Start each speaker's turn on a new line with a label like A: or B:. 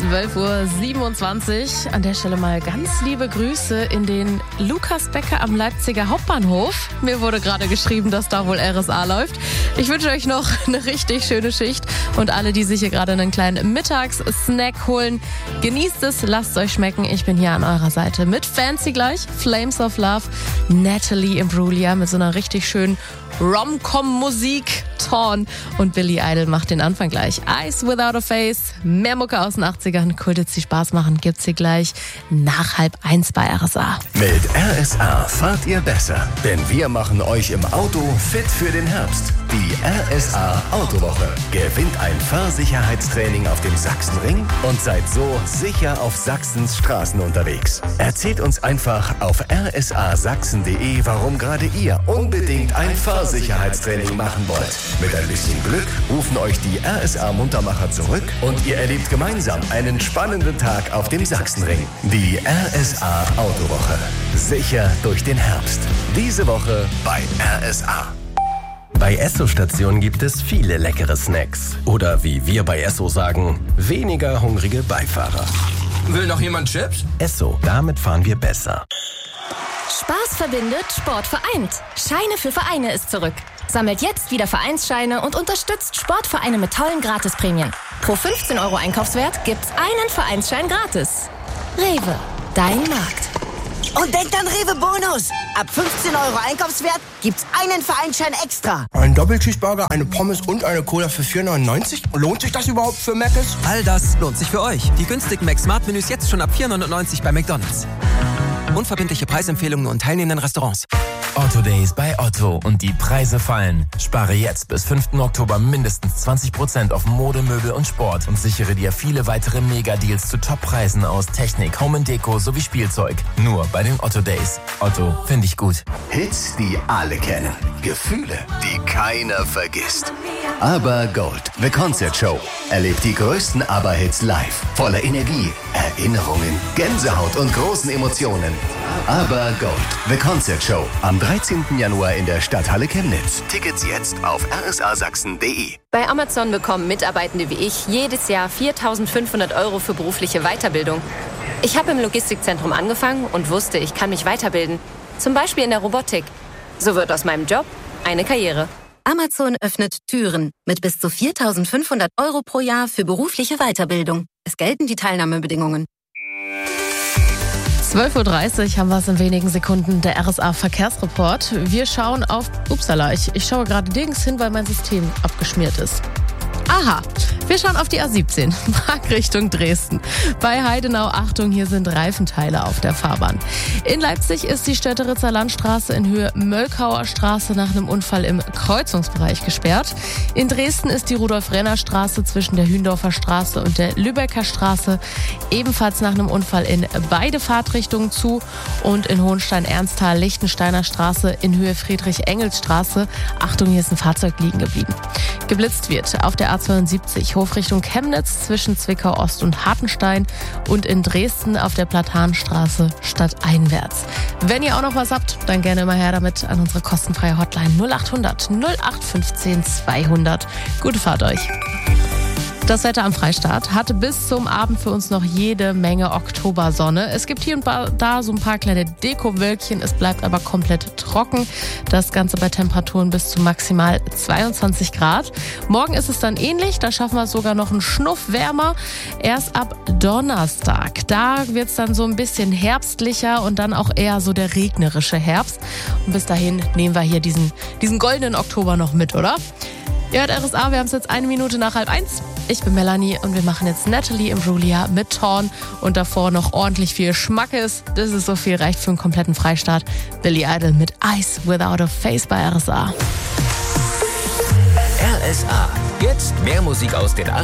A: 12:27 Uhr. An der Stelle mal ganz liebe Grüße in den Lukas Becker am Leipziger Hauptbahnhof. Mir wurde gerade geschrieben, dass da wohl RSA läuft. Ich wünsche euch noch eine richtig schöne Schicht und alle, die sich hier gerade einen kleinen Mittagssnack holen, genießt es, lasst es euch schmecken. Ich bin hier an eurer Seite mit Fancy gleich, Flames of Love, Natalie Imbruglia mit so einer richtig schönen Rom-Com-Musik. Torn und Billy Idol macht den Anfang gleich. Eyes Without a Face, mehr Mucke aus den 80ern, Kultits, die Spaß machen, gibt's hier gleich nach 12:30 bei RSA.
B: Mit RSA fahrt ihr besser, denn wir machen euch im Auto fit für den Herbst. Die RSA Autowoche. Gewinnt ein Fahrsicherheitstraining auf dem Sachsenring und seid so sicher auf Sachsens Straßen unterwegs. Erzählt uns einfach auf rsasachsen.de, warum gerade ihr unbedingt ein Fahrsicherheitstraining machen wollt. Mit ein bisschen Glück rufen euch die RSA-Muntermacher zurück und ihr erlebt gemeinsam einen spannenden Tag auf dem Sachsenring. Die RSA Autowoche. Sicher durch den Herbst. Diese Woche bei RSA.
C: Bei Esso-Stationen gibt es viele leckere Snacks. Oder wie wir bei Esso sagen, weniger hungrige Beifahrer.
D: Will noch jemand Chips?
C: Esso, damit fahren wir besser.
E: Spaß verbindet, Sport vereint. Scheine für Vereine ist zurück. Sammelt jetzt wieder Vereinsscheine und unterstützt Sportvereine mit tollen Gratisprämien. Pro 15 € Einkaufswert gibt's einen Vereinsschein gratis. Rewe, dein Markt.
F: Und denkt an Rewe Bonus. Ab 15 € Einkaufswert gibt's einen Vereinsschein extra.
G: Ein Doppelcheeseburger, eine Pommes und eine Cola für 4,99 €? Lohnt sich das überhaupt für Mc's?
H: All das lohnt sich für euch. Die günstigen Mac-Smart-Menüs jetzt schon ab 4,99 € bei McDonald's. Unverbindliche Preisempfehlungen nur in teilnehmenden Restaurants.
I: Otto Days bei Otto und die Preise fallen. Spare jetzt bis 5. Oktober mindestens 20% auf Mode, Möbel und Sport und sichere dir viele weitere Mega-Deals zu Top-Preisen aus Technik, Home & Deko sowie Spielzeug. Nur bei den Otto Days. Otto, finde ich gut.
B: Hits, die alle kennen. Gefühle, die keiner vergisst. Aber Gold, The Concert Show. Erlebt die größten ABBA-Hits live. Voller Energie, Erinnerungen, Gänsehaut und großen Emotionen. Aber Gold, The Concert Show. Am 13. Januar in der Stadthalle Chemnitz. Tickets jetzt auf rsasachsen.de.
J: Bei Amazon bekommen Mitarbeitende wie ich jedes Jahr 4.500 € für berufliche Weiterbildung. Ich habe im Logistikzentrum angefangen und wusste, ich kann mich weiterbilden. Zum Beispiel in der Robotik. So wird aus meinem Job eine Karriere.
E: Amazon öffnet Türen mit bis zu 4.500 € pro Jahr für berufliche Weiterbildung. Es gelten die Teilnahmebedingungen.
A: 12:30 Uhr haben wir es in wenigen Sekunden, der RSA-Verkehrsreport. Wir schauen auf, upsala, ich schaue gerade nirgends hin, weil mein System abgeschmiert ist. Aha, wir schauen auf die A17, Prag Richtung Dresden. Bei Heidenau, Achtung, hier sind Reifenteile auf der Fahrbahn. In Leipzig ist die Stötteritzer Landstraße in Höhe Möllkauer Straße nach einem Unfall im Kreuzungsbereich gesperrt. In Dresden ist die Rudolf-Renner-Straße zwischen der Hündorfer Straße und der Lübecker Straße ebenfalls nach einem Unfall in beide Fahrtrichtungen zu. Und in Hohenstein-Ernsthal-Lichtensteiner Straße in Höhe Friedrich-Engels-Straße, Achtung, hier ist ein Fahrzeug liegen geblieben. Geblitzt wird auf der A72 Hofrichtung Chemnitz zwischen Zwickau Ost und Hartenstein und in Dresden auf der Platanstraße stadteinwärts. Wenn ihr auch noch was habt, dann gerne immer her damit an unsere kostenfreie Hotline 0800 0815 200. Gute Fahrt euch. Das Wetter am Freistaat hatte bis zum Abend für uns noch jede Menge Oktobersonne. Es gibt hier und da so ein paar kleine Dekowölkchen, es bleibt aber komplett trocken. Das Ganze bei Temperaturen bis zu maximal 22 Grad. Morgen ist es dann ähnlich, da schaffen wir es sogar noch einen Schnuff wärmer. Erst ab Donnerstag, da wird es dann so ein bisschen herbstlicher und dann auch eher so der regnerische Herbst. Und bis dahin nehmen wir hier diesen goldenen Oktober noch mit, oder? Ihr hört RSA, wir haben es jetzt 1 Minute nach 12:30. Ich bin Melanie und wir machen jetzt Natalie Imbruglia mit Torn und davor noch ordentlich viel Schmackes. Das ist so viel, reicht für einen kompletten Freistaat. Billy Idol mit Eyes Without a Face bei RSA.
D: RSA. Jetzt mehr Musik aus den 80ern.